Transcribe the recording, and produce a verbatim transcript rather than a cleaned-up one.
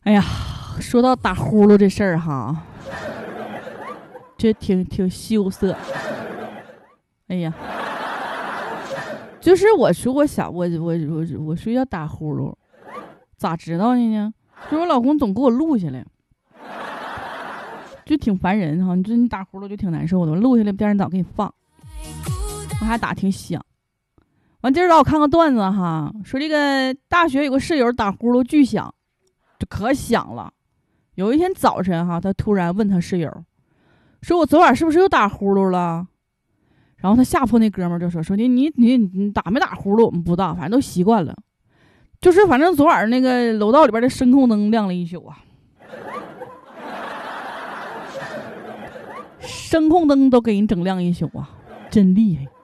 哎呀，说到打呼噜这事儿哈，这挺挺羞涩。哎呀，就是我说我想我我我我睡觉打呼噜，咋知道的呢？就是我老公总给我录下来，就挺烦人哈。你这你打呼噜就挺难受的，我录下来，第二天早上给你放，我还打挺响。完今儿早我看个段子哈，说这个大学有个室友打呼噜巨响，就可响了。有一天早晨哈，他突然问他室友，说我昨晚是不是又打呼噜了？然后他下铺那哥们儿就说：“说你你你你打没打呼噜？我们不知道，反正都习惯了。就是反正昨晚那个楼道里边的声控灯亮了一宿啊，声控灯都给你整亮一宿啊，真厉害。”